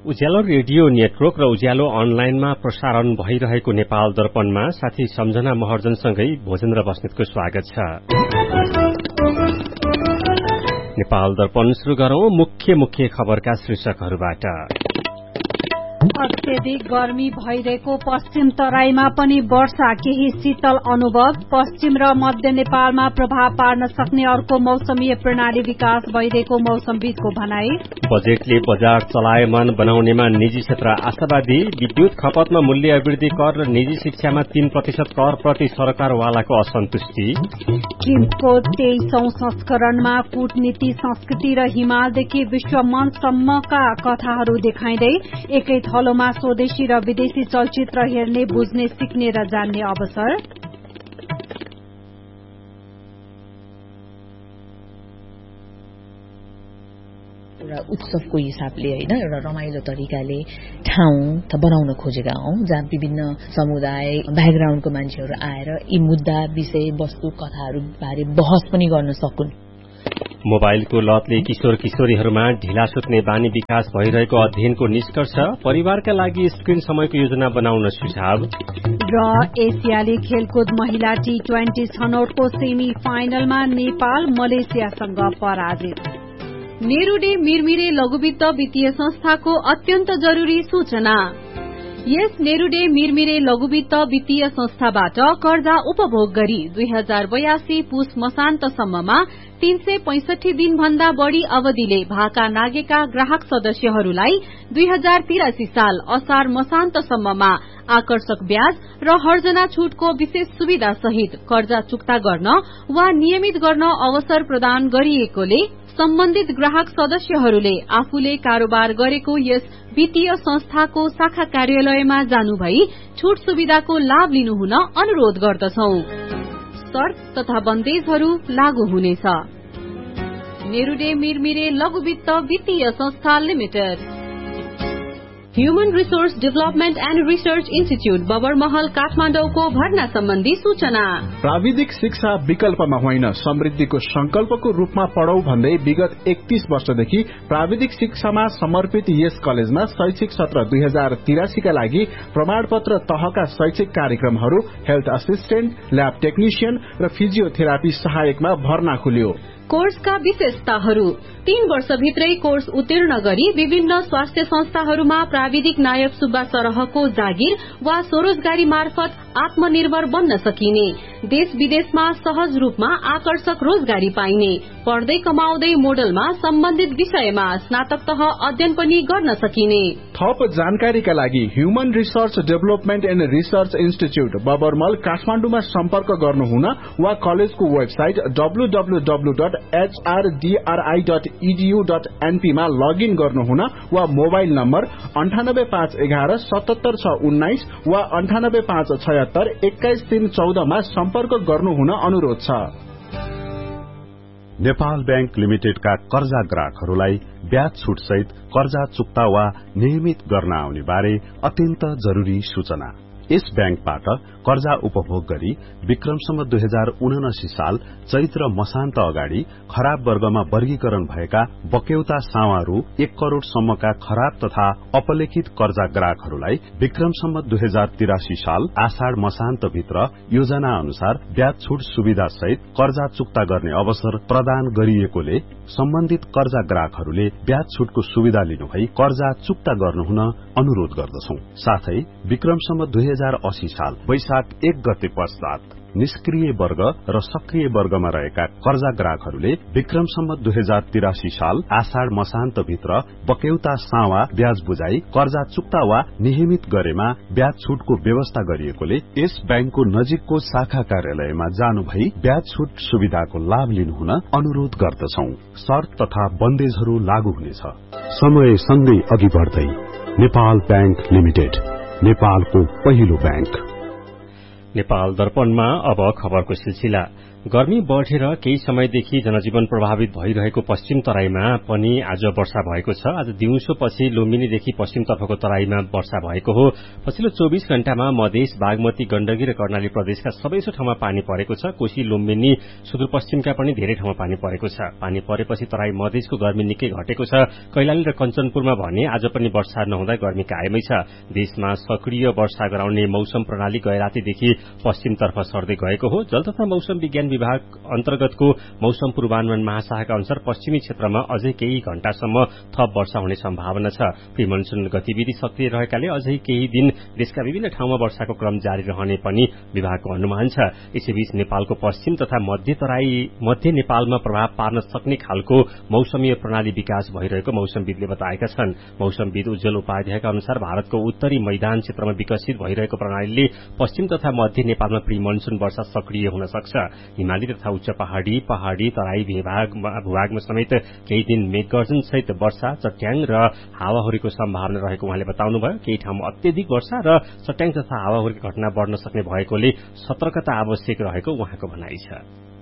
उज्यालो radio network र उज्यालो अनलाइनमा प्रसारण भइरहेको नेपाल दर्पणमा साथी सम्झना महर्जनसँगै भोजेन्द्र बस्नेतको स्वागत छ। नेपाल दर्पण शुरू गरौं मुख्य खबरका शीर्षकहरूबाट। अत्यधिक गर्मी भइरहेको पश्चिम तराईमा पनि वर्षा, केही शीतल अनुभव। पश्चिम र मध्य नेपालमा प्रभाव पार्न सक्ने अर्को मौसमीय प्रणाली विकास भइरहेको मौसमविदको भनाई। बजेटले बजार चलायमान बनाउनेमा निजी क्षेत्र आशावादी। विद्युत खपतमा मूल्य अभिवृद्धि कर र निजी शिक्षामा 3% कर प्रति सरकारवालाको असन्तुष्टि। किमको 23औं संस्करणमा कूटनीति, संस्कृति र हिमालदेखि विश्वमञ्चसम्मका कथाहरू देखाइँदै एकै थलोमा स्वदेशी र विदेशी चलचित्र हेर्ने, बुझ्ने, सिक्ने र जान्ने अवसर। एउटा उत्सवको हिसाबले होइन, एउटा रमाइलो तरिकाले ठाउँ बनाउन खोजेका हौं जहाँ विभिन्न समुदाय ब्याकग्राउन्डको मान्छेहरू आएर यी मुद्दा, विषय वस्तु, कथाहरू बारे बहस पनि गर्न सकुन्। मोबाइलको लतले किशोर किशोरीहरूमा ढिला सुत्ने बानी विकास भइरहेको अध्ययनको निष्कर्ष। परिवारका लागि स्क्रिन समयको योजना बनाउन सुझाव। र एसियाली खेलकुद महिला T20 छनौटको सेमी फाइनलमा नेपाल मलेसियासँग पराजित। नेरूडे मिरमिरे लघुवित्त वित्तीय संस्थाको अत्यन्त जरूरी सूचना। यस नेरूडे मिरमिरे लघुवित्त वित्तीय संस्थाबाट कर्जा उपभोग गरी 2082 पुस मसान्तसम्ममा 365 दिन भन्दा बढ़ी अवधिले भाका नागेका ग्राहक सदस्यहरूलाई 2083 साल असार मसान्तसम्ममा आकर्षक ब्याज र हर्जना छूटको विशेष सुविधा सहित कर्जा चुक्ता गर्न वा नियमित गर्न अवसर प्रदान गरिएकोले सम्बन्धित ग्राहक सदस्यहरूले आफूले कारोबार गरेको यस वित्तीय संस्थाको शाखा कार्यालयमा जानु भई छूट सुविधाको लाभ लिनुहुन अनुरोध गर्दछौ। शर्त तथा बन्देजहरू लागू हुनेछ। नेरूडे मिरमिरे लघुवित्त वित्तीय संस्था limited. Human resource development and research institute Babarmahal काठमाडौँको भर्ना सम्बन्धी सूचना। प्राविधिक शिक्षा विकल्पमा होइन, समृद्धिको संकल्पको रूपमा पढौं भन्दै विगत 31 वर्षदेखि प्राविधिक शिक्षामा समर्पित यस कलेजमा शैक्षिक सत्र 2083 का लागि प्रमाणपत्र तहका शैक्षिक कार्यक्रमहरू हेल्थ असिस्टेन्ट, ल्याब टेक्निशियन र फिजियोथेरापी सहायकमा भर्ना खुल्यो। कोर्सका विशेषताहरू: 3 वर्षभित्रै कोर्स उत्तीर्ण गरी विभिन्न स्वास्थ्य संस्थाहरूमा प्राविधिक नायक सुब्बा सरहको जागिर वा स्वरोजगारी मार्फत आत्मनिर्भर बन्न सकिने, देश विदेशमा सहज रूपमा आकर्षक रोजगारी पाइने, पढ्दै कमाउँदै मोडलमा सम्बन्धित विषयमा स्नातक तह अध्ययन पनि गर्न सकिने। थप जानकारीका लागि human research development and research institute बबरमल काठमाडौँमा सम्पर्क गर्नुहुन वा कलेजको वेबसाइट www.hrdri.edu.np मा लगइन गर्नुहुन वा मोबाइल नम्बर 98511 77619 वा 98576 21314 मा सम्पर्क गर्नुहुन अनुरोध छ। नेपाल बैंक लिमिटेडका कर्जा ग्राहकहरूलाई ब्याज छूट सहित कर्जा चुक्ता वा नियमित गर्न आउने बारे अत्यन्त जरूरी सूचना। यस बैंकबाट कर्जा उपभोग गरी विक्रमसम्म 2079 साल चैत्र मसान्त अगाडि खराब वर्गमा वर्गीकरण भएका बक्यौता सावारू 1 करोड़ सम्मका खराब तथा अपलेखित कर्जा ग्राहकहरूलाई विक्रमसम्म 2083 साल आषाढ़ मसान्त भित्र योजना अनुसार ब्याज छूट सुविधा सहित कर्जा चुक्ता गर्ने अवसर प्रदान गरिएकोले सम्बन्धित कर्जा ग्राहकहरूले ब्याज छूटको सुविधा लिनुभई कर्जा चुक्ता गर्नुहुन अनुरोध गर्दछौं। साथै विक्रमसम्म 2080 साल वैशाख 1 गते पश्चात निष्क्रिय वर्ग र सक्रिय वर्गमा रहेका कर्जा ग्राहकहरूले विक्रमसम्म 2083 साल आषाढ़ मसान्त भित्र बक्यौता सावा ब्याज बुझाई कर्जा चुक्ता वा नियमित गरेमा ब्याज छूटको व्यवस्था गरिएकोले यस बैंकको नजिकको शाखा कार्यालयमा जानु भई ब्याज छूट सुविधाको लाभ लिनुहुन अनुरोध गर्दछौं। शर्त तथा बन्देजहरू लागू हुनेछ। समय सँगै अघि बढ्दै नेपाल बैंक लिमिटेड, नेपालको पहिलो बैंक। नेपाल दर्पणमा अब खबरको सिलसिला। गर्मी बढेर केही समयदेखि जनजीवन प्रभावित भइरहेको पश्चिम तराईमा पनि आज वर्षा भएको छ। आज दिउँसोपछि लुम्बिनीदेखि पश्चिमतर्फको तराईमा वर्षा भएको हो। पछिल्लो 24 घण्टामा मधेस, बागमती, गण्डकी र कर्णाली प्रदेशका सबैसो ठाउँमा पानी परेको छ। कोशी, लुम्बिनी, सुदूरपश्चिमका पनि धेरै ठाउँमा पानी परेको छ। पानी परेपछि तराई मधेसको गर्मी निकै घटेको छ। कैलाली र कञ्चनपुरमा भने आज पनि वर्षा नहुँदा गर्मी कायमै छ। देशमा सक्रिय वर्षा गराउने मौसम प्रणाली गएरातीदेखि पश्चिमतर्फ सर्दै गएको हो। जल तथा मौसम विज्ञान विभाग अन्तर्गतको मौसम पूर्वानुमान महाशाखाका अनुसार पश्चिमी क्षेत्रमा अझै केही घण्टासम्म थप वर्षा हुने सम्भावना छ। प्रिमनसुन गतिविधि सक्रिय रहेकाले अझै केही दिन देशका विभिन्न ठाउँमा वर्षाको क्रम जारी रहने पनि विभागको अनुमान छ। यसैबीच नेपालको पश्चिम तथा मध्य नेपालमा प्रभाव पार्न सक्ने खालको मौसमीय प्रणाली विकास भइरहेको मौसमविदले बताएका छन्। मौसमविद उज्जवल उपाध्यायका अनुसार भारतको उत्तरी मैदान क्षेत्रमा विकसित भइरहेको प्रणालीले पश्चिम तथा मध्य नेपालमा प्रिमनसुन वर्षा सक्रिय हुन सक्छ। हिमाली तथा उच्च पहाड़ी तराई भूभागमा समेत केही दिन मेघगर्जन सहित वर्षा, चट्याङ र हावाहुरीको सम्भावना रहेको उहाँले बताउनुभयो। केही ठाउँमा अत्यधिक वर्षा र चट्याङ तथा हावाहुरीको घटना बढ्न सक्ने भएकोले सतर्कता आवश्यक रहेको उहाँको भनाइ छ।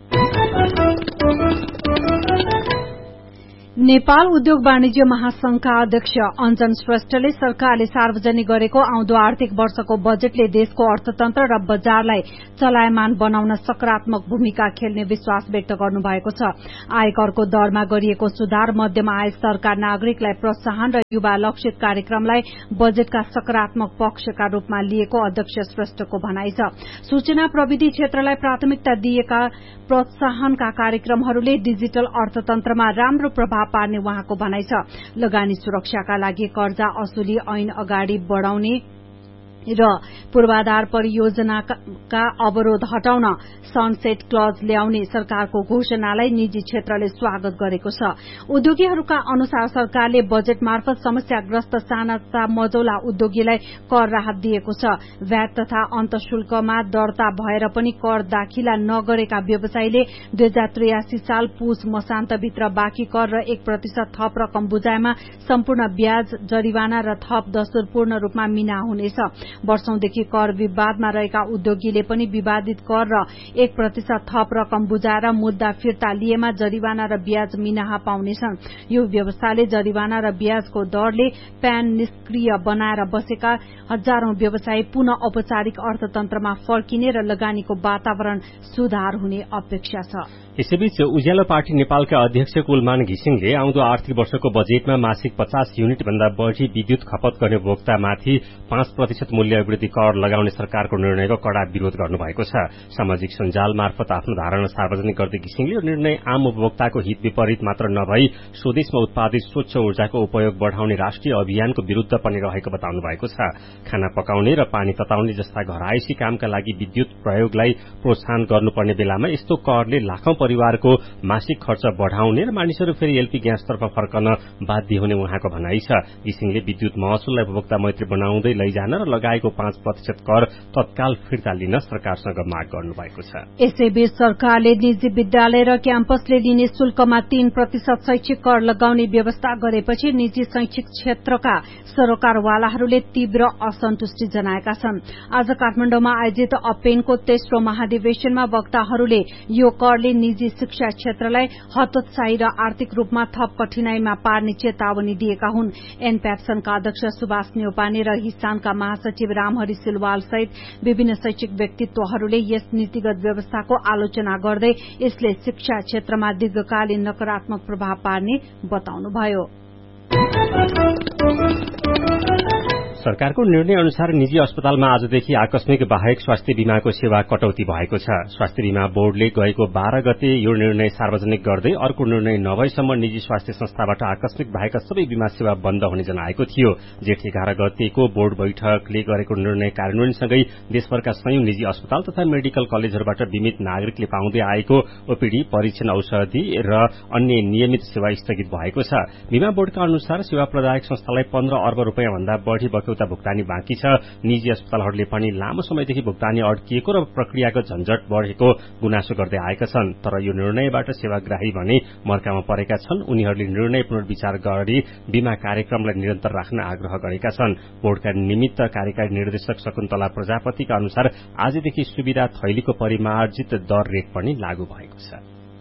नेपाल उद्योग वाणिज्य महासंघका अध्यक्ष अञ्जन श्रेष्ठले सरकारले सार्वजनिक गरेको आउँदो आर्थिक वर्षको बजेटले देशको अर्थतन्त्र र बजारलाई चलायमान बनाउन सकारात्मक भूमिका खेल्ने विश्वास व्यक्त गर्नुभएको छ। आयकरको दरमा गरिएको सुधार, मध्यम आय स्तरका नागरिकलाई प्रोत्साहन र युवा लक्षित कार्यक्रमलाई बजेटका सकारात्मक पक्षका रूपमा लिएको अध्यक्ष श्रेष्ठको भनाइ छ। सूचना प्रविधि क्षेत्रलाई प्राथमिकता दिएका प्रोत्साहनका कार्यक्रमहरूले डिजिटल अर्थतन्त्रमा राम्रो प्रभाव पार्ने उहाँको भनाइ छ। लगानी सुरक्षाका लागि कर्जा असुली ऐन अगाडि बढ़ाउने र पूर्वाधार परियोजनाका अवरोध हटाउन सनसेट क्लज ल्याउने सरकारको घोषणालाई निजी क्षेत्रले स्वागत गरेको छ। उद्योगीहरूका अनुसार सरकारले बजेट मार्फत समस्याग्रस्त साना मझौला उद्योगीलाई कर राहत दिएको छ। भ्याट तथा अन्तशुल्कमा दर्ता भएर पनि कर दाखिला नगरेका व्यवसायीले 2083 साल पुस मसान्तभित्र बाँकी कर र 1% थप रकम बुझाएमा सम्पूर्ण ब्याज, जरिवाना र थप दस्तुर पूर्ण रूपमा मिना हुनेछ। वर्षौंदेखि कर विवादमा रहेका उद्योगीले पनि विवादित कर र 1% थप रकम बुझाएर मुद्दा फिर्ता लिएमा जरिवाना र ब्याज मिनाहा पाउनेछन्। यो व्यवस्थाले जरिवाना र ब्याजको दरले प्यान निष्क्रिय बनाएर बसेका हजारौं व्यवसायी पुनः औपचारिक अर्थतन्त्रमा फर्किने र लगानीको वातावरण सुधार हुने अपेक्षा छ। यसैबीच उज्यालो पार्टी नेपालका अध्यक्ष कुलमान घिसिङले आउँदो आर्थिक वर्षको बजेटमा मासिक 50 युनिट भन्दा बढ़ी विद्युत खपत गर्ने उपभोक्तामाथि 5% मूल्य वृद्धि कर लगाउने सरकारको निर्णयको कड़ा विरोध गर्नुभएको छ। सामाजिक सञ्जाल मार्फत आफ्नो धारणा सार्वजनिक गर्दै घिसिङले निर्णय आम उपभोक्ताको हित विपरीत मात्र नभई स्वदेशमा उत्पादित स्वच्छ ऊर्जाको उपयोग बढ़ाउने राष्ट्रिय अभियानको विरूद्ध पनि रहेको बताउनु भएको छ। खाना पकाउने र पानी तताउने जस्ता घरायसी कामका लागि विद्युत प्रयोगलाई प्रोत्साहन गर्नुपर्ने बेलामा यस्तो करले लाखौं परिवारको मासिक खर्च बढ़ाउने र मानिसहरू फेरि एलपी ग्यासतर्फ फर्कन बाध्य हुने उहाँको भनाइ छ। घिसिङले विद्युत महसुललाई उपभोक्ता मैत्री बनाउँदै लैजान र लगाएको 5% कर तत्काल फिर्ता लिन सरकारसँग माग गर्नुभएको छ। यसैबीच सरकारले निजी विद्यालय र क्याम्पसले लिने शुल्कमा 3% शैक्षिक कर लगाउने व्यवस्था गरेपछि निजी शैक्षिक क्षेत्रका सरोकारवालाहरूले तीव्र असन्तुष्टि जनाएका छन्। आज काठमाडौँमा आयोजित अपेनको तेस्रो महाधिवेशनमा वक्ताहरूले यो करले निजी शिक्षा क्षेत्रलाई हतोत्साही र आर्थिक रूपमा थप कठिनाईमा पार्ने चेतावनी दिएका हुन्। एनप्याक्सनका अध्यक्ष सुभाष न्यौपाने र हिसानका महासचिव रामहरि सिलवाल सहित विभिन्न शैक्षिक व्यक्तित्वहरूले यस नीतिगत व्यवस्थाको आलोचना गर्दै यसले शिक्षा क्षेत्रमा दीर्घकालीन नकारात्मक प्रभाव पार्ने बताउनुभयो। सरकारको निर्णय अनुसार निजी अस्पतालमा आजदेखि आकस्मिक बाहेक स्वास्थ्य बीमाको सेवा कटौती भएको छ। स्वास्थ्य बीमा बोर्डले गएको 12 गते यो निर्णय सार्वजनिक गर्दै अर्को निर्णय नभएसम्म निजी स्वास्थ्य संस्थाबाट आकस्मिक बाहेकका सबै बीमा सेवा बन्द हुने जनाएको थियो। जेठ 11 गतेको बोर्ड बैठकले गरेको निर्णय कार्यान्वयनसँगै देशभरका संयौं निजी अस्पताल तथा मेडिकल कलेजहरूबाट बीमित नागरिकले पाउँदै आएको ओपीडी, परीक्षण, औषधि र अन्य नियमित सेवा स्थगित भएको छ। बीमा बोर्डका अनुसार सेवा प्रदायक संस्थालाई 15 अर्ब रूपियाँ भन्दा बढ़ी बक्यौता सम्झौता भुक्तानी बाँकी छ। निजी अस्पतालहरूले पनि लामो समयदेखि भुक्तानी अड्किएको र प्रक्रियाको झन्झट बढेको गुनासो गर्दै आएका छन्। तर यो निर्णयबाट सेवाग्राही भने मर्कामा परेका छन्। उनीहरूले निर्णय पुनर्विचार गरी बीमा कार्यक्रमलाई निरन्तर राख्न आग्रह गरेका छन्। बोर्डका निमित्त कार्यकारी निर्देशक शकुन्तला प्रजापतिका अनुसार आजदेखि सुविधा थैलीको परिमार्जित दर रेट पनि लागू भएको छ।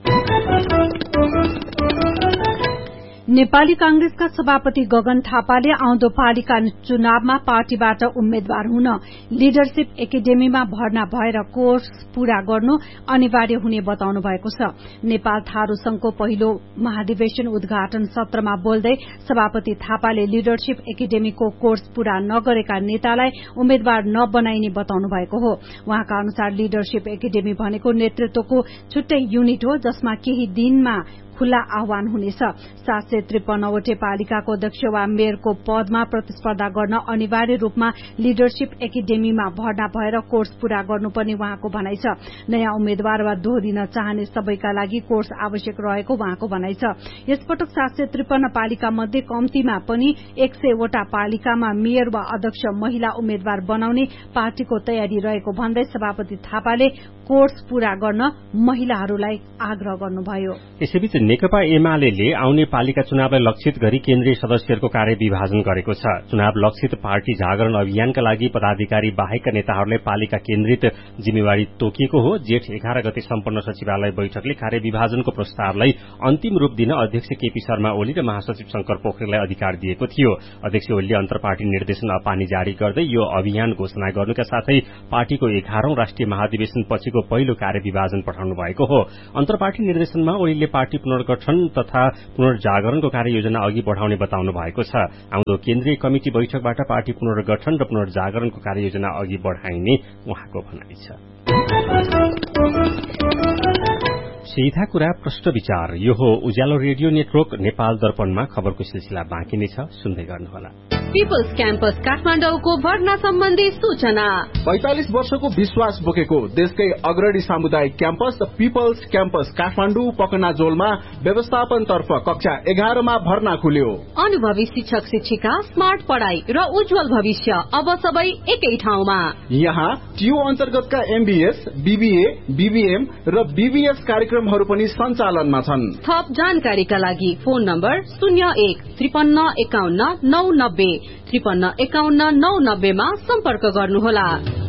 नेपाली कांग्रेसका सभापति गगन थापाले आउँदो पालिका चुनावमा पार्टीबाट उम्मेद्वार हुन लिडरशिप एकाडेमीमा भर्ना भएर कोर्स पूरा गर्नु अनिवार्य हुने बताउनु भएको छ। नेपाल थारू संघको पहिलो महाधिवेशन उद्घाटन सत्रमा बोल्दै सभापति थापाले लिडरशिप एकाडेमीको कोर्स पूरा नगरेका नेतालाई उम्मेद्वार नबनाइने बताउनु भएको हो। उहाँका अनुसार लिडरशिप एकाडेमी भनेको नेतृत्वको छुट्टै युनिट हो जसमा केही दिनमा खुल्ला आह्वान हुनेछ। 753 वटे पालिकाको अध्यक्ष वा मेयरको पदमा प्रतिस्पर्धा गर्न अनिवार्य रूपमा लिडरशिप एकाडेमीमा भर्ना भएर कोर्स पूरा गर्नुपर्ने उहाँको भनाइ छ। नयाँ उम्मेद्वार वा दोहोरिन चाहने सबैका लागि कोर्स आवश्यक रहेको उहाँको भनाइ छ। यसपटक 753 पालिका मध्ये कम्तीमा पनि 100 वटा पालिकामा मेयर वा अध्यक्ष महिला उम्मेद्वार बनाउने पार्टीको तयारी रहेको भन्दै सभापति थापाले कोर्स पूरा गर्न महिलाहरूलाई आग्रह गर्नुभयो। यसैबीच नेकपा एमाले आउने पालिका चुनावलाई लक्षित गरी केन्द्रीय सदस्यहरूको कार्य विभाजन गरेको छ। चुनाव लक्षित पार्टी जागरण अभियानका लागि पदाधिकारी बाहेकका नेताहरूले पालिका केन्द्रित जिम्मेवारी तोकिएको हो। जेठ 11 गते सम्पन्न सचिवालय बैठकले कार्य विभाजनको प्रस्तावलाई अन्तिम रूप दिन अध्यक्ष केपी शर्मा ओली र महासचिव शंकर पोखरेललाई अधिकार दिएको थियो। अध्यक्ष ओलीले अन्तर्पार्टी निर्देशन अपानी जारी गर्दै यो अभियान घोषणा गर्नुका साथै पार्टीको 11औं राष्ट्रिय महाधिवेशन पछिको पहिलो कार्य विभाजन पठाउनु भएको हो। अन्तर्पार्टी निर्देशनमा ओलीले पार्टी पुनर्गठन तथा पुनर्जागरणको कार्ययोजना अघि बढ़ाउने बताउनु भएको छ। आउँदो केन्द्रीय कमिटी बैठकबाट पार्टी पुनर्गठन र पुनर्जागरणको कार्ययोजना अघि बढ़ाइने उहाँको भनाइ छ। सीधा कुरा प्रश्न विचार यो हो उज्यालो रेडियो नेटवर्क नेपाल दर्पणमा खबरको सिलसिला बाँकी नै छ, सुन्दै गर्नुहोला। पीपल्स क्याम्पस काठमाडौँको भर्ना सम्बन्धी सूचना। 45 वर्षको विश्वास बोकेको देशकै अग्रणी सामुदायिक campus the peoples campus Kathmandu पकनाजोलमा व्यवस्थापनतर्फ कक्षा 11 मा भर्ना खुल्यो। अनुभवी शिक्षक शिक्षिका, स्मार्ट पढ़ाई र उज्जवल भविष्य अब सबै एकै ठाउँमा। यहाँ टियु अन्तर्गतका एमबीएस, बीबीए, बीबीएम र बीबीएस कार्यक्रमहरू पनि सञ्चालनमा छन्। थप जानकारीका लागि फोन नम्बर 01 53 51 990 53 51 990 मा सम्पर्क गर्नुहोला।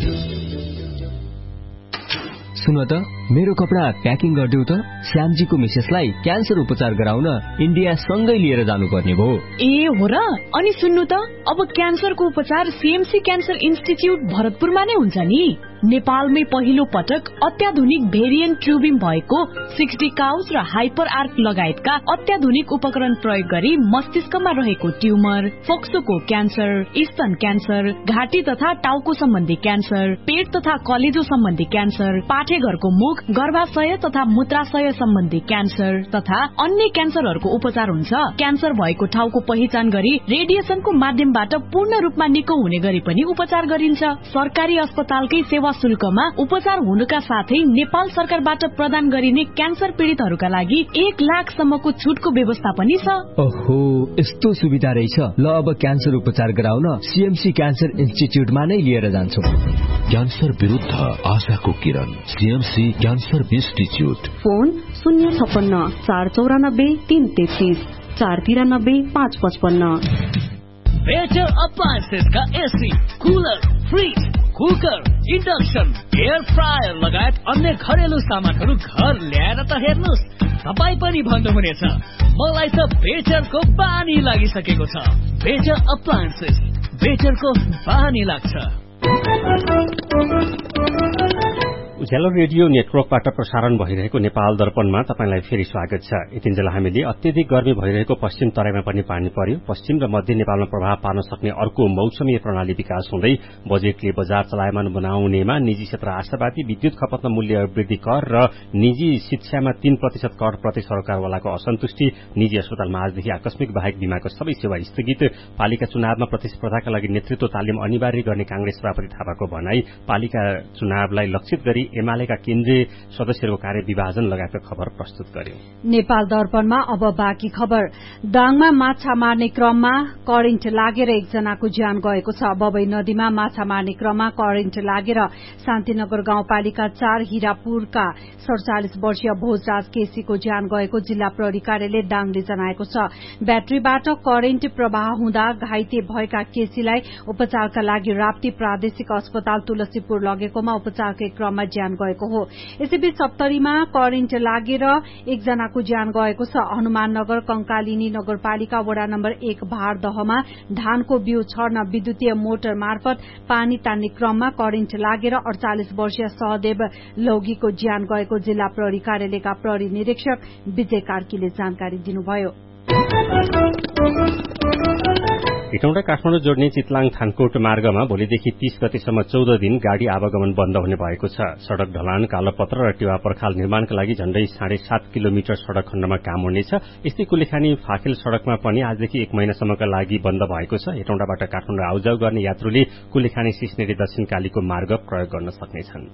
सुन त मेरो कपडा प्याकिङ गरिदेऊ त। श्यामजीको मिसेसलाई क्यान्सर उपचार गराउन इन्डिया सँगै लिएर जानुपर्ने भयो। ए हो र? अनि सुन्नु त अब क्यान्सरको उपचार सीएमसी क्यान्सर इन्स्टिच्युट भरतपुरमा नै हुन्छ नि। नेपालमै पहिलो पटक अत्याधुनिक भेरिएन्ट ट्युबिङ भएको 60 काउज र हाइपर आर्क लगायतका अत्याधुनिक उपकरण प्रयोग गरी मस्तिष्कमा रहेको ट्युमर, फोक्सोको क्यान्सर, स्तन क्यान्सर, घाँटी तथा टाउको सम्बन्धी क्यान्सर, पेट तथा कलेजो सम्बन्धी क्यान्सर, पाठेघरको मुख, गर्भाशय तथा मूत्राशय सम्बन्धी क्यान्सर तथा अन्य क्यान्सरहरूको उपचार हुन्छ। क्यान्सर भएको ठाउँको पहिचान गरी रेडिएसनको माध्यमबाट पूर्ण रूपमा निको हुने गरी पनि उपचार गरिन्छ। सरकारी अस्पतालकै सेवा शुल्कमा उपचार हुनुका साथै नेपाल सरकारबाट प्रदान गरिने क्यान्सर पीड़ितहरूका लागि 1 लाख सम्मको छुटको व्यवस्था पनि छ। ओहो, यस्तो सुविधा रहेछ। ल अब क्यान्सर उपचार गराउन सीएमसी क्यान्सर इन्स्टिच्युटमा नै लिएर जान्छौ। क्यान्सर विरुद्ध आशाको किरण, CMC cancer institute. Phone 056 494 333 493 555। Better appliances का AC, cooler, fridge, cooker, induction, air fryer लगायत अन्य घरेलु सामानहरू घर ल्याएर त हेर्नुस्, तपाईँ पनि भन्नुहुनेछ मलाई त बेटरको बानी लागिसकेको छ। बेटर अप्लायन्सेस, बेटरको बानी लाग्छ। उज्यालो रेडियो नेटवर्कबाट प्रसारण भइरहेको नेपाल दर्पणमा तपाईंलाई फेरि स्वागत छ। यतिन्जेल हामीले अत्यधिक गर्मी भइरहेको पश्चिम तराईमा पनि पानी पर्यो। पश्चिम र मध्य नेपालमा प्रभाव पार्न सक्ने अर्को मौसमी प्रणाली विकास हुँदै बजेटले बजार चलायमान बनाउनेमा निजी क्षेत्र आशावादी, विद्युत खपतमा मूल्य वृद्धि कर र निजी शिक्षामा 3% कर प्रति सरकारवालाको असन्तुष्टि, निजी अस्पतालमा आजदेखि आकस्मिक बाहेक बीमाको सबै सेवा स्थगित, पालिका चुनावमा प्रतिस्पर्धाका लागि नेतृत्व तालिम अनिवार्य गर्ने कांग्रेस सभापति थापाको भनाई, पालिका चुनावलाई लक्षित गरी एमालेका केन्द्रीय सदस्यहरूको कार्य विभाजन लगायतका खबर प्रस्तुत गर्यो। नेपाल दर्पणमा अब बाँकी खबर। दाङमा माछा मार्ने क्रममा करेन्ट लागेर एकजनाको ज्यान गएको छ। बबई नदीमा माछा मार्ने क्रममा करेन्ट लागेर शान्तिनगर गाउँपालिका 4 हिरापुरका 47 वर्षीय भोजराज केसीको ज्यान गएको जिल्ला प्रहरी कार्यालय दाङले जनाएको छ। ब्याट्रीबाट करेन्ट प्रवाह हुँदा घाइते भएका केसीलाई उपचारका लागि राप्ती प्रादेशिक अस्पताल तुलसीपुर लगेकोमा उपचारकै क्रममा ज्यान गएको हो। यसैबीच सप्तरीमा करेन्ट लागेर एकजनाको ज्यान गएको छ। हनुमाननगर कंकालिनी नगरपालिका वडा नम्बर 1 भारदहमा धानको बिउ छर्न विद्युतीय मोटर मार्फत पानी तान्ने क्रममा करेन्ट लागेर 48 वर्षीय सहदेव लौगीको ज्यान गएको जिल्ला प्रहरी कार्यालयका प्रहरी निरीक्षक विजय कार्कीले जानकारी दिनुभयो। हेटौँडा काठमाडौँ जोड्ने चितलाङ थानकोट मार्गमा भोलिदेखि 30 गतेसम्म 14 दिन गाड़ी आवागमन बन्द हुने भएको छ। सड़क ढलान, कालोपत्र र टेवा पर्खाल निर्माणका लागि झण्डै 7.5 किलोमिटर सड़क खण्डमा काम हुनेछ। यस्तै कुलेखानी फाखेल सड़कमा पनि आजदेखि 1 महिनासम्मका लागि बन्द भएको छ। हेटौँडाबाट काठमाडौँ आउजाउ गर्ने यात्रुले कुलेखानी सिस्नेरी दक्षिणकालीको मार्ग प्रयोग गर्न सक्नेछन्।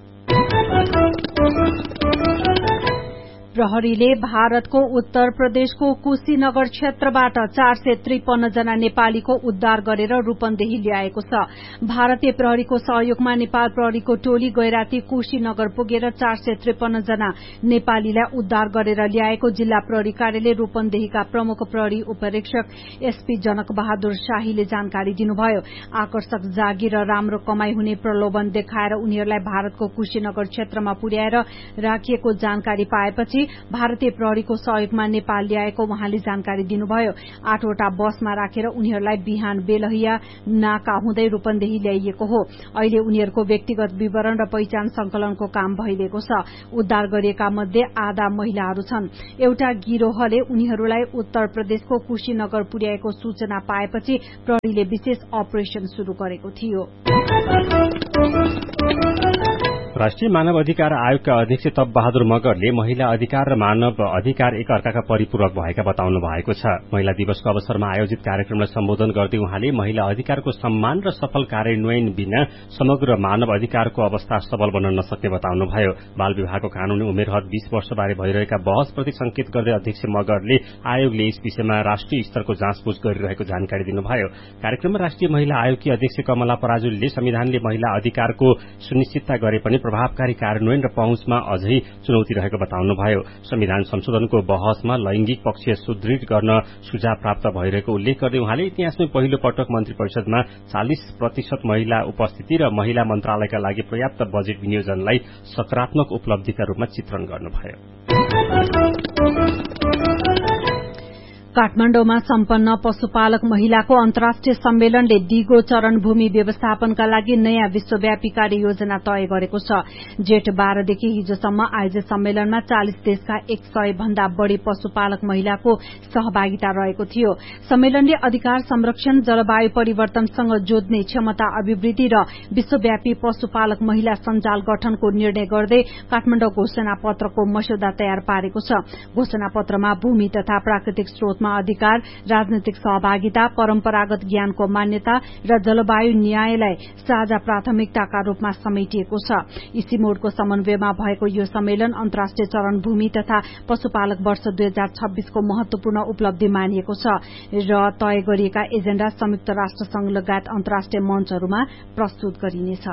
प्रहरीले भारतको उत्तर प्रदेशको कुशीनगर क्षेत्रबाट 453 जना नेपालीको उद्धार गरेर रूपन्देही ल्याएको छ। भारतीय प्रहरीको सहयोगमा नेपाल प्रहरीको टोली गैराती कुशीनगर पुगेर 453 जना नेपालीलाई उद्धार गरेर ल्याएको जिल्ला प्रहरी कार्यालय रूपन्देहीका प्रमुख प्रहरी उपरीक्षक एसपी जनक बहादुर शाहीले जानकारी दिनुभयो। आकर्षक जागिर र राम्रो कमाई हुने प्रलोभन देखाएर उनीहरूलाई भारतको कुशीनगर क्षेत्रमा पुर्याएर राखिएको जानकारी पाएपछि भारतीय प्रहरीको सहयोगमा नेपाल ल्याएको उहाँले जानकारी दिनुभयो। 8 वटा बसमा राखेर उनीहरूलाई बिहान बेलहिया नाका हुँदै रूपन्देही ल्याइएको हो। अहिले उनीहरूको व्यक्तिगत विवरण र पहिचान संकलनको काम भइरहेको छ। उद्धार गरिएका मध्ये आधा महिलाहरू छन्। एउटा गिरोहले उनीहरूलाई उत्तर प्रदेशको कुशीनगर पुर्याएको सूचना पाएपछि प्रहरीले विशेष अपरेशन शुरू गरेको थियो। राष्ट्रिय मानव अधिकार आयोगका अध्यक्ष तप बहादुर मगरले महिला अधिकार र मानव अधिकार एक अर्काका परिपूरक भएका बताउनु भएको छ। महिला दिवसको अवसरमा आयोजित कार्यक्रमलाई सम्बोधन गर्दै उहाँले महिला अधिकारको सम्मान र सफल कार्यान्वयन बिना समग्र मानव अधिकारको अवस्था सबल बन्न नसक्ने बताउनुभयो। बाल विवाहको कानूनी उमेर हद 20 वर्षबारे भइरहेका बहसप्रति संकेत गर्दै अध्यक्ष मगरले आयोगले यस विषयमा राष्ट्रिय स्तरको जाँचबुझ गरिरहेको जानकारी दिनुभयो। कार्यक्रममा राष्ट्रिय महिला आयोगकी अध्यक्ष कमला पराजुलीले संविधानले महिला अधिकारको सुनिश्चितता गरे पनि प्रभावकारी कार्यान्वयन र पहुँचमा अझै चुनौती रहेको बताउनुभयो। संविधान संशोधनको बहसमा लैंगिक पक्ष सुदृढ़ गर्न सुझाव प्राप्त भइरहेको उल्लेख गर्दै उहाँले इतिहासमै पहिलो पटक मन्त्री परिषदमा 40% महिला उपस्थिति र महिला मन्त्रालयका लागि पर्याप्त बजेट विनियोजनलाई सकारात्मक उपलब्धिका रूपमा चित्रण गर्नुभयो। काठमाण्डौमा सम्पन्न पशुपालक महिलाको अन्तर्राष्ट्रिय सम्मेलनले दिगो चरण भूमि व्यवस्थापनका लागि नयाँ विश्वव्यापी कार्य योजना तय गरेको छ। जेठ 12 देखि हिजोसम्म आयोजित सम्मेलनमा 40 देशका 100 भन्दा बढ़ी पशुपालक महिलाको सहभागिता रहेको थियो। सम्मेलनले अधिकार संरक्षण, जलवायु परिवर्तनसँग जोड्ने क्षमता अभिवृद्धि र विश्वव्यापी पशुपालक महिला सञ्जाल गठनको निर्णय गर्दै काठमाण्डौ घोषणा पत्रको मस्यौदा तयार पारेको छ। घोषणा पत्रमा भूमि तथा प्राकृतिक स्रोत अधिकार, राजनैतिक सहभागिता, परम्परागत ज्ञानको मान्यता र जलवायु न्यायलाई साझा प्राथमिकताका रूपमा समेटिएको छ। इसी मोडको समन्वयमा भएको यो सम्मेलन अन्तर्राष्ट्रिय चरण भूमि तथा पशुपालक वर्ष 2026 को महत्वपूर्ण उपलब्धि मानिएको छ र तय गरिएका एजेण्डा संयुक्त राष्ट्र संघ लगायत अन्तर्राष्ट्रिय मञ्चहरूमा प्रस्तुत गरिनेछ।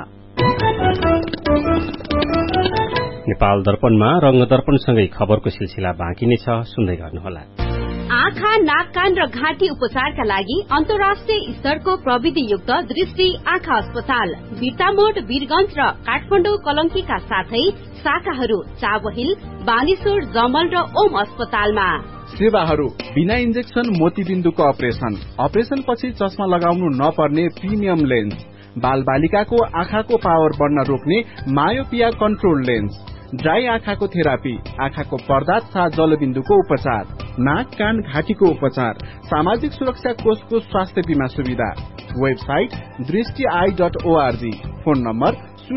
नेपाल दर्पणमा रंग दर्पणसँगै खबरको सिलसिला बाँकी नै छ, सुन्दै गर्नुहोला। आँखा, नाक, कान र घाँटी उपचारका लागि अन्तर्राष्ट्रिय स्तरको प्रविधियुक्त दृष्टि आँखा अस्पताल बिर्तामोड, वीरगंज र काठमाडौँ कलंकीका साथै शाखाहरू चावहिल, बानेश्वर, जमल र ओम अस्पतालमा। सेवाहरू बिना इन्जेक्सन मोतीबिन्दुको अपरेशन पछि चस्मा लगाउनु नपर्ने प्रिमियम लेन्स, बाल बालिकाको आँखाको पावर बढ्न रोक्ने मायोपिया कन्ट्रोल लेन्स, ड्राई आँखाको थेरापी, आँखाको पर्दा तथा जलबिन्दुको उपचार, नाक, कान, घाँटीको उपचार, सामाजिक सुरक्षा कोषको स्वास्थ्य बीमा सुविधा। Website दृष्टि.org, phone number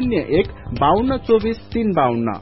01-5224-352,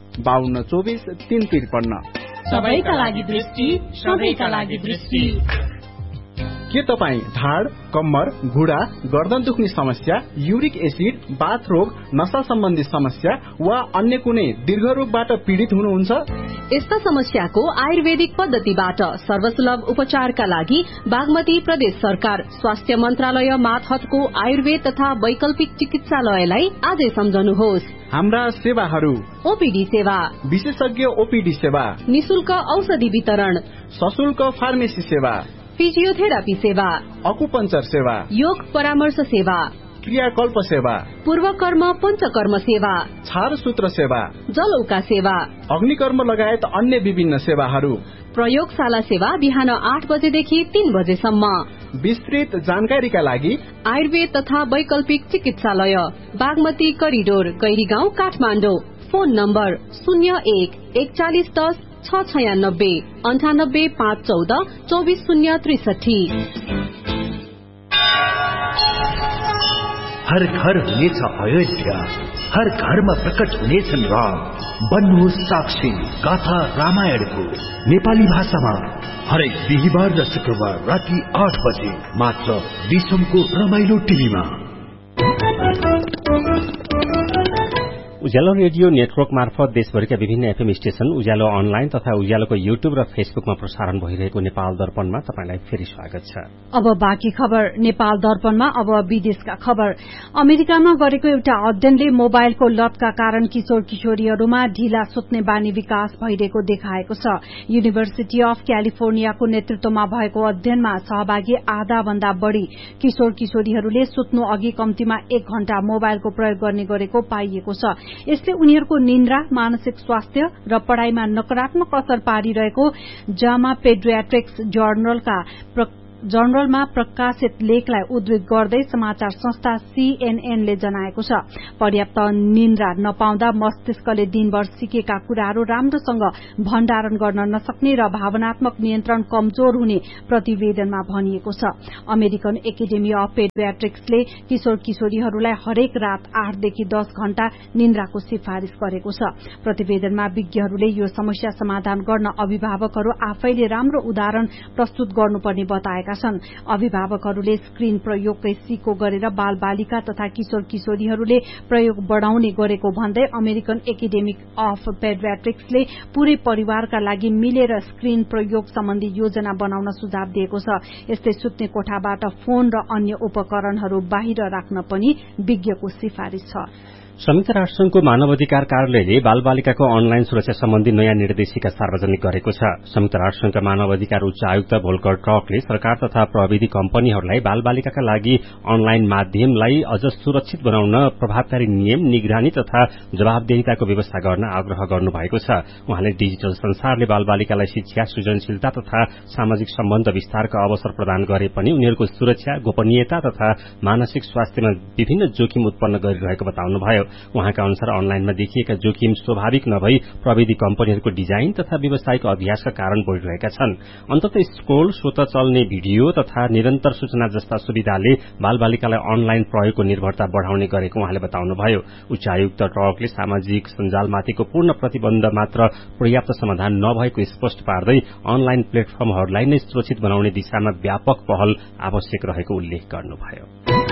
5224-353। सबैका लागि दृष्टि, सबैका लागि दृष्टि। के तपाई ढाड, कम्मर, घुँडा, गर्दन दुख्ने समस्या, युरिक एसिड, बाथ रोग, नशा सम्बन्धी समस्या वा अन्य कुनै दीर्घ रोगबाट पीड़ित हुनुहुन्छ? यस्ता समस्याको आयुर्वेदिक पद्धतिबाट सर्वसुलभ उपचारका लागि बागमती प्रदेश सरकार स्वास्थ्य मन्त्रालय मातहतको आयुर्वेद तथा वैकल्पिक चिकित्सालयलाई आजै सम्झनुहोस्। हाम्रा सेवाहरू: ओपीडी सेवा, विशेषज्ञ ओपीडी सेवा, निशुल्क औषधि वितरण, सशुल्क फार्मेसी सेवा, फिजियोथेरापी सेवा, अकुपञ्चर सेवा, योग परामर्श सेवा, क्रियाकल्प सेवा, पूर्वकर्म पञ्चकर्म सेवा, छारसूत्र सेवा, जलौका सेवा, अग्निकर्म लगायत अन्य विभिन्न सेवाहरू। प्रयोगशाला सेवा बिहान 8 बजेदेखि 3 बजेसम्म। विस्तृत जानकारीका लागि आयुर्वेद तथा वैकल्पिक चिकित्सालय, Bagmati corridor, Gairigaun, Kathmandu. Phone number 01 41 10 696 98 514 24063। हर घर हुनेछ अयोध्या, हर घरमा प्रकट हुनेछन् राम। बन्नुहोस् साक्षी गाथा रामायणको नेपाली भाषामा हरेक बिहिबार र शुक्रबार राति 8 बजे मात्र विश्वको रमाइलो टिभीमा। उज्यालो रेडियो नेटवर्क मार्फत देशभरिका विभिन्न एफएम स्टेशन, उज्यालो अनलाइन तथा उज्यालोको युट्युब र फेसबुकमा प्रसारण भइरहेको नेपाल दर्पणमा तपाईलाई फेरि स्वागत छ। अब बाँकी खबर नेपाल दर्पणमा। अब विदेशका खबर। अमेरिकामा गरेको एउटा अध्ययनले मोबाइलको लतका कारण किशोर किशोरीहरूमा ढिला सुत्ने बानी विकास भइरहेको देखाएको छ। युनिभर्सिटी अफ क्यालिफोर्नियाको नेतृत्वमा भएको अध्ययनमा सहभागी आधा भन्दा बढ़ी किशोर किशोरीहरूले सुत्नु अघि कम्तीमा 1 घण्टा मोबाइलको प्रयोग गर्ने गरेको पाइएको छ। यसले उनीहरूको निन्द्रा, मानसिक स्वास्थ्य र पढ़ाइमा नकारात्मक असर पारिरहेको जामा पेडियाट्रिक्स जर्नलमा प्रकाशित लेखलाई उद्धृत गर्दै समाचार संस्था CNN ले जनाएको छ। पर्याप्त निन्द्रा नपाउँदा मस्तिष्कले दिनभर सिकेका कुराहरू राम्रोसँग भण्डारण गर्न नसक्ने र भावनात्मक नियन्त्रण कमजोर हुने प्रतिवेदनमा भनिएको छ। अमेरिकन एकाडेमी अफ पेडियाट्रिक्सले किशोर किशोरीहरूलाई हरेक रात 8 देखि 10 घण्टा निन्द्राको सिफारिश गरेको छ। प्रतिवेदनमा विज्ञहरूले यो समस्या समाधान गर्न अभिभावकहरू आफैले राम्रो उदाहरण प्रस्तुत गर्नुपर्ने बताएका छन्। अभिभावकहरूले स्क्रिन प्रयोगकै सिको गरेर बाल बालिका तथा किशोर किशोरीहरूले प्रयोग बढ़ाउने गरेको भन्दै अमेरिकन एकाडेमी अफ पेडियाट्रिक्सले पूरै परिवारका लागि मिलेर स्क्रिन प्रयोग सम्बन्धी योजना बनाउन सुझाव दिएको छ। यस्तै सुत्ने कोठाबाट फोन र अन्य उपकरणहरू बाहिर राख्न पनि विज्ञको सिफारिश छ। संयुक्त राष्ट्रसंघको मानवाधिकार कार्यालयले बालबालिकाको अनलाइन सुरक्षा सम्बन्धी नयाँ निर्देशिका सार्वजनिक गरेको छ। संयुक्त राष्ट्रसंघका मानवाधिकार उच्च आयुक्त भोल्कर टर्कले सरकार तथा प्रविधि कम्पनीहरूलाई बालबालिकाका लागि अनलाइन माध्यमलाई अझ सुरक्षित बनाउन प्रभावकारी नियम, निगरानी तथा जवाबदेहिताको व्यवस्था गर्न आग्रह गर्नुभएको छ। उहाँले डिजिटल संसारले बालबालिकालाई शिक्षा, सृजनशीलता तथा सामाजिक सम्बन्ध विस्तारका अवसर प्रदान गरे पनि उनीहरूको सुरक्षा, गोपनीयता तथा मानसिक स्वास्थ्यमा विभिन्न जोखिम उत्पन्न गरिरहेको बताउनुभयो। उहाँका अनुसार अनलाइनमा देखिएका जोखिम स्वाभाविक नभई प्रविधि कम्पनीहरूको डिजाइन तथा व्यावसायिक अभ्यासका कारण बढ़िरहेका छन्। अन्ततः स्क्रोल, स्वत चल्ने भिडियो तथा निरन्तर सूचना जस्ता सुविधाले बालबालिकालाई अनलाइन प्रयोगको निर्भरता बढ़ाउने गरेको उहाँले बताउनुभयो। उच्च आयुक्त टर्कले सामाजिक सञ्जालमाथिको पूर्ण प्रतिबन्ध मात्र पर्याप्त समाधान नभएको स्पष्ट पार्दै अनलाइन प्लेटफर्महरूलाई नै सुरक्षित बनाउने दिशामा व्यापक पहल आवश्यक रहेको उल्लेख गर्नुभयो।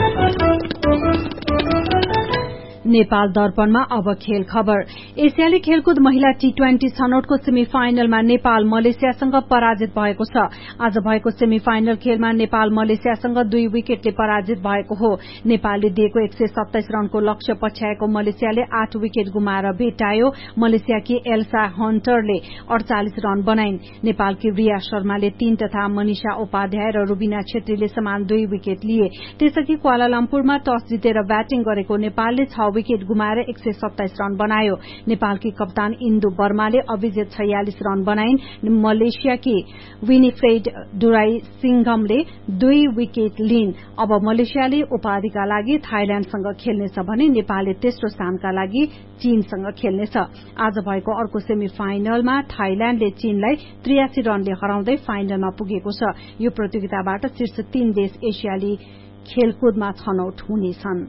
नेपाल दर्पणमा अब खेल खबर। एसियाली खेलकुद महिला T20 छनौटको सेमी फाइनलमा नेपाल मलेसियासँग पराजित भएको छ। आज भएको सेमी फाइनल खेलमा नेपाल मलेसियासँग 2 विकेटले पराजित भएको हो। नेपालले दिएको 127 रनको लक्ष्य पछ्याएको मलेसियाले 8 विकेट गुमाएर भेटायो। मलेसियाकी एल्सा हन्टरले 48 रन बनाइन्। नेपालकी रिया शर्माले 3 तथा मनिषा उपाध्याय र रुबिना छेत्रीले समान 2 विकेट लिए। त्यसअघि क्वालालम्पुरमा टस जितेर ब्याटिङ गरेको नेपालले 6 विकेट गुमाएर 127 रन बनायो। नेपालकी कप्तान इन्दु वर्माले अभिजित 46 रन बनाइन्। मलेसियाकी Winifred डुराई सिंघमले 2 wicket लिइन्। अब मलेसियाले उपाधिका लागि थाइल्याण्डसँग खेल्नेछ भने नेपालले तेस्रो स्थानका लागि चीनसँग खेल्नेछ। आज भएको अर्को सेमी फाइनलमा थाइल्याण्डले चीनलाई 83 रनले हराउँदै फाइनलमा पुगेको छ। यो प्रतियोगिताबाट शीर्ष 3 देश एसियाली खेलकुदमा छनौट हुनेछन्।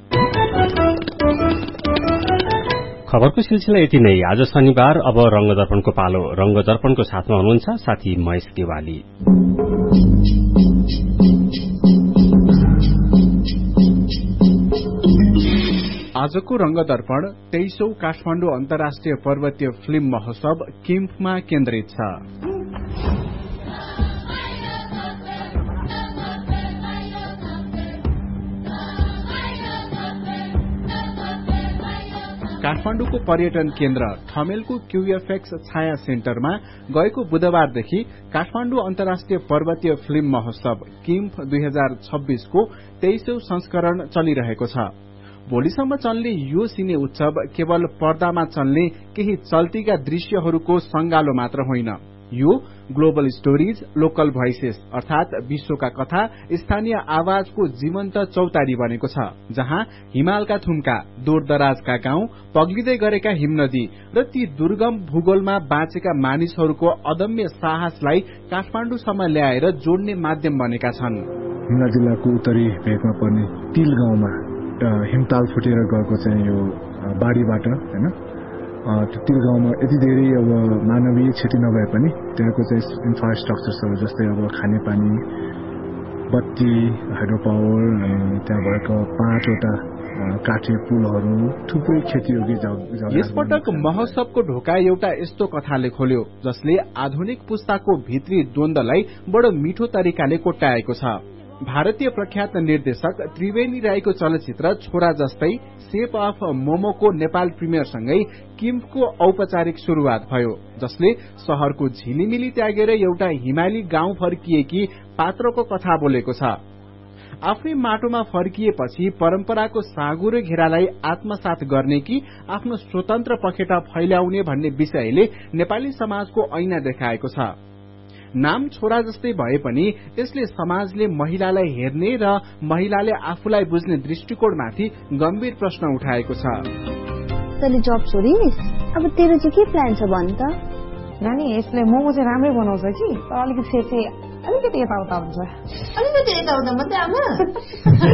खबरको सिलसिला यति नै। आज शनिबार। अब रंगदर्पणको पालो। रंगदर्पणको साथमा हुनुहुन्छ साथी महेश देवाली। आजको रंगदर्पण 23औं काठमाडौँ अन्तर्राष्ट्रिय पर्वतीय फिल्म महोत्सव किम्फमा केन्द्रित छ। काठमाडौँको पर्यटन केन्द्र ठमेलको क्यूएफएक्स छाया सेन्टरमा गएको बुधबारदेखि काठमाडौँ अन्तर्राष्ट्रिय पर्वतीय फिल्म महोत्सव किम्फ 2026 को 23औं संस्करण चलिरहेको छ। भोलिसम्म चल्ने यो सिने उत्सव केवल पर्दामा चल्ने केही चल्तीका दृश्यहरूको संगालो मात्र होइन, यो ग्लोबल स्टोरीज लोकल भोइसेस अर्थात विश्वका कथा स्थानीय आवाजको जीवन्त चौतारी बनेको छ, जहाँ हिमालका थुम्का, दूरदराजका गाउँ, पग्लिँदै गरेका हिमनदी र ती दुर्गम भूगोलमा बाँचेका मानिसहरूको अदम्य साहसलाई काठमाडौँसम्म ल्याएर जोड्ने माध्यम बनेका छन्। हुम्ला जिल्लाको उत्तरी भेगमा पर्ने तिल गाउँमा हिमताल फुटेर गएको चाहिँ यो बाढीबाट हैन, त्यो तिल गाउँमा यति धेरै अब मानवीय क्षति नभए पनि त्यहाँको चाहिँ इन्फ्रास्ट्रक्चरहरू जस्तै अब खानेपानी, बत्ती, हाइड्रो पावर, त्यहाँ भएको 5वटा काठे पुलहरू थुप्रै क्षतियोगी जग्गा। यसपटक महोत्सवको ढोका एउटा यस्तो कथाले खोल्यो जसले आधुनिक पुस्ताको भित्री द्वन्द्वलाई बडो मिठो तरिकाले कोट्याएको छ। भारतीय प्रख्यात निर्देशक त्रिवेणी राईको चलचित्र छोरा जस्तै शेप अफ मोमोको नेपाल प्रिमियरसँगै किम्फको औपचारिक शुरूआत भयो, जसले शहरको झिलिमिली त्यागेर एउटा हिमाली गाउँ फर्किएकी पात्रको कथा बोलेको छ। आफ्नै माटोमा फर्किएपछि परम्पराको साँगुरो घेरालाई आत्मसात गर्ने कि आफ्नो स्वतन्त्र पखेटा फैल्याउने भन्ने विषयले नेपाली समाजको ऐना देखाएको छ। नाम छोरा जस्तै भए पनि यसले समाजले महिलालाई हेर्ने र महिलाले आफूलाई बुझ्ने दृष्टिकोणमाथि गम्भीर प्रश्न उठाएको छ। तैले जब छोडिस्, अब तेरो चाहिँ के प्लान छ भन् त? नानी, यसले मोमो चाहिँ राम्रै बनाउँछ कि, तर अलिकति सेचे अलिकति यताउता हुन्छ। अलिकति यताउता मात्रै आमा?